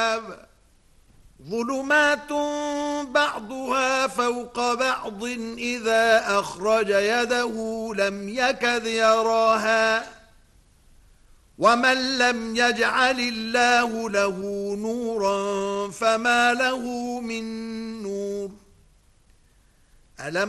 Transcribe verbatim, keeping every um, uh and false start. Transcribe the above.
ظلمات بعضها فوق بعض إذا أخرج يده لم يكد يراها ومن لم يجعل الله له نورا فما له من نور. ألم